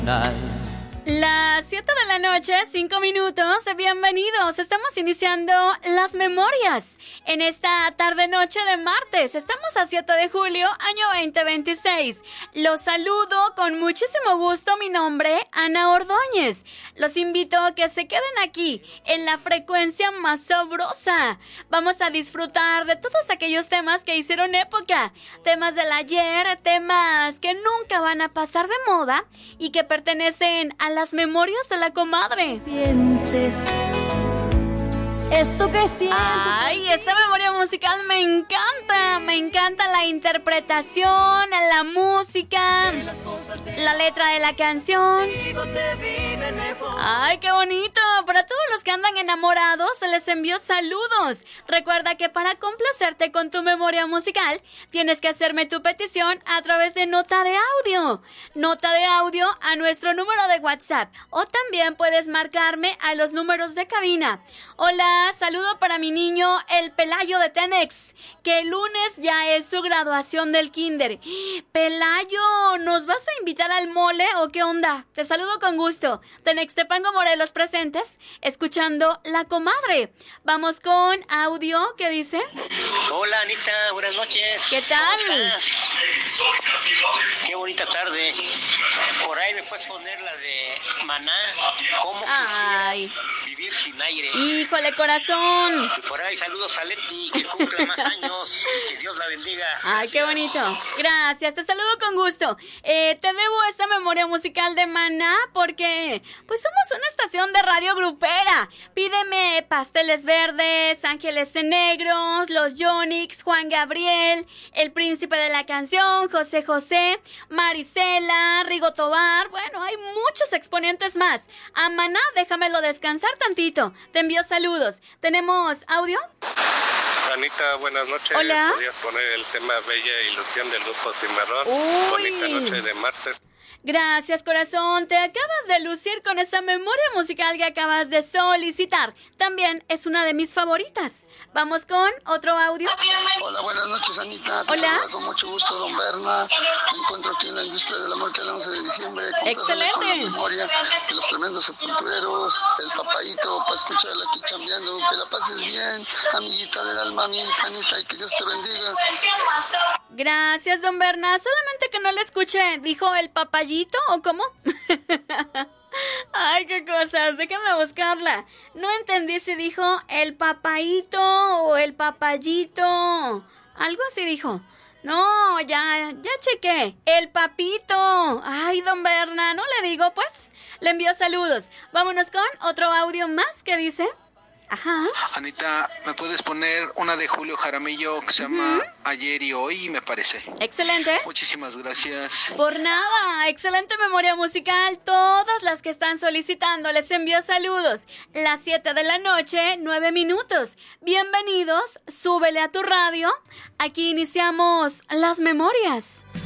Las 7 de la noche, 5 minutos, bienvenidos. Estamos iniciando las memorias en esta tarde-noche de martes. Estamos a 7 de julio, año 2026. Los saludo con muchísimo gusto, mi nombre, Ana Ordóñez. Los invito a que se queden aquí, en la frecuencia más sabrosa. Vamos a disfrutar de todos aquellos temas que hicieron época. Temas del ayer, temas que nunca van a pasar de moda y que pertenecen a las memorias de la comadre. Pienses esto que siento. Ay, esta memoria musical me encanta la interpretación, la música, la letra de la canción. Ay, qué bonito. Para todos los que andan enamorados, se les envió saludos. Recuerda que para complacerte con tu memoria musical, tienes que hacerme tu petición a través de nota de audio. Nota de audio a nuestro número de WhatsApp. O también puedes marcarme a los números de cabina. Hola, saludo para mi niño, el Pelayo de Tenex, que el lunes ya es su graduación del kinder. Pelayo, ¿nos vas a invitar al mole o qué onda? Te saludo con gusto. Tenextepango, Morelos presentes, escuchando La Comadre. Vamos con audio, ¿qué dice? Hola Anita, buenas noches. ¿Qué tal? ¿Cómo estás? Qué bonita tarde. Por ahí me puedes poner la de Maná. ¿Cómo quisiera vivir sin aire? Híjole, corazón. Y por ahí saludos a Leti, que cumpla más años. Que Dios la bendiga. Ay, qué bonito. Gracias, te saludo con gusto. Te debo esta memoria musical de Maná porque pues somos una estación de radio grupera. Pídeme Pasteles Verdes, Ángeles en Negros, Los Yonix, Juan Gabriel, El Príncipe de la Canción, José José, Marisela, Rigo Tobar. Bueno, hay muchos exponentes más. A Maná, déjamelo descansar tantito. Te envío saludos. ¿Tenemos audio? Anita, buenas noches. Hola. ¿Podrías poner el tema Bella Ilusión del grupo Cimarrón? Bonita noche de martes. Gracias, corazón. Te acabas de lucir con esa memoria musical que acabas de solicitar. También es una de mis favoritas. Vamos con otro audio. Hola, buenas noches, Anita. Te Hola. saluda con mucho gusto, don Berna. Me encuentro aquí en la industria del amor que el 11 de diciembre. Excelente. Con la memoria de los tremendos sepultureros, el papaíto, para escucharla aquí chambeando. Que la pases bien, amiguita del alma, amiguita Anita, y que Dios te bendiga. Gracias, don Berna. Solamente que no le escuché. ¿Dijo el papayito o cómo? Ay, qué cosas. Déjame buscarla. No entendí si dijo el papaíto o el papayito. Algo así dijo. No, ya chequé. El papito. Ay, don Berna, no le digo, pues. Le envío saludos. Vámonos con otro audio más que dice... Ajá. Anita, ¿me puedes poner una de Julio Jaramillo que se llama Ayer y Hoy, me parece? Excelente. Muchísimas gracias. Por nada, excelente memoria musical. Todas las que están solicitando les envío saludos. Las 7 de la noche, 9 minutos. Bienvenidos, súbele a tu radio. Aquí iniciamos las memorias.